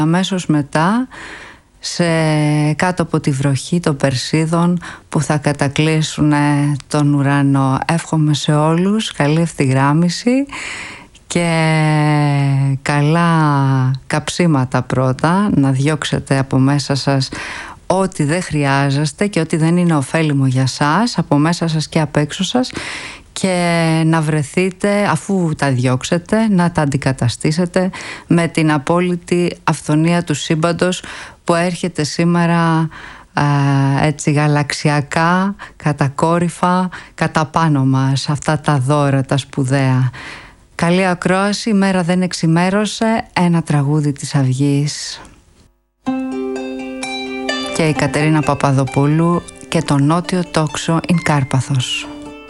Αμέσως μετά, κάτω από τη βροχή των Περσίδων που θα κατακλείσουν τον ουρανό. Εύχομαι σε όλους καλή ευθυγράμμιση και καλά καψίματα πρώτα, να διώξετε από μέσα σας ό,τι δεν χρειάζεστε και ό,τι δεν είναι ωφέλιμο για σας, από μέσα σας και απ' έξω σας, και να βρεθείτε, αφού τα διώξετε, να τα αντικαταστήσετε με την απόλυτη αυθονία του σύμπαντος που έρχεται σήμερα έτσι γαλαξιακά, κατακόρυφα, κατά πάνω μας, αυτά τα δώρα τα σπουδαία. Καλή ακρόαση, η μέρα δεν εξημέρωσε, ένα τραγούδι της Αυγής. Και η Κατερίνα Παπαδοπούλου και το Νότιο Τόξο in Κάρπαθος.